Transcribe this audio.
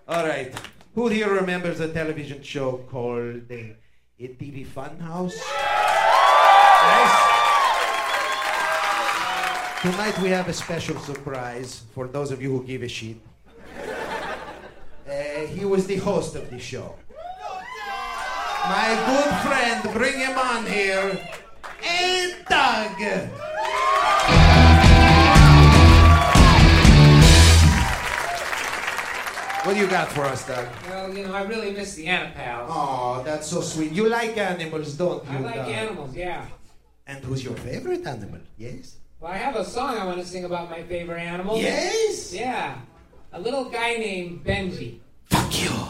All right. Who here remembers a television show called TV Funhouse? Yes. Tonight we have a special surprise for those of you who give a shit. He was the host of the show. My good friend, bring him on here. Hey, Doug! What do you got for us, Doug? Well, I really miss the Anapals. Oh, that's so sweet. You like animals, don't you, I like Doug? animals, yeah. And who's your favorite animal? Yes? Well, I have a song I want to sing about my favorite animal. Yes? Yeah. A little guy named Benji. Fuck you!